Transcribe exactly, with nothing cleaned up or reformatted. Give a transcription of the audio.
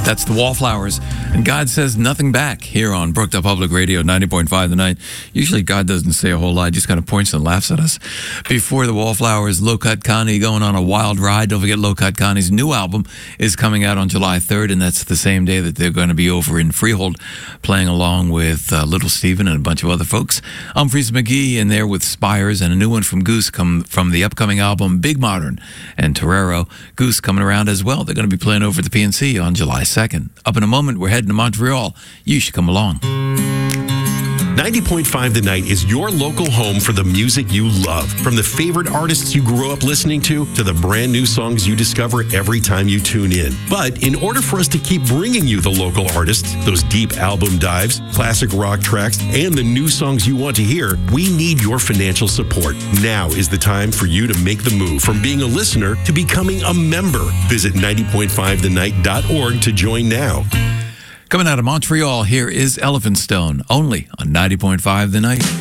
That's the Wallflowers. And God says nothing back here on Brookdale Public Radio, ninety point five The Night. Usually God doesn't say a whole lot, just kind of points and laughs at us. Before the Wallflowers, Low Cut Connie going on a wild ride. Don't forget, Low Cut Connie's new album is coming out on July third, and that's the same day that they're going to be over in Freehold playing along with uh, Little Steven and a bunch of other folks. Humphreys McGee in there with Spires, and a new one from Goose come from the upcoming album Big Modern and Torero. Goose coming around as well. They're going to be playing over at the P N C on July second. Up in a moment, we're heading to Montreal. You should come along. ninety point five The Night is your local home for the music you love. From the favorite artists you grew up listening to, to the brand new songs you discover every time you tune in. But in order for us to keep bringing you the local artists, those deep album dives, classic rock tracks, and the new songs you want to hear, we need your financial support. Now is the time for you to make the move from being a listener to becoming a member. Visit ninety point five the night dot org to join now. Coming out of Montreal, here is Elephant Stone, only on ninety point five The Night.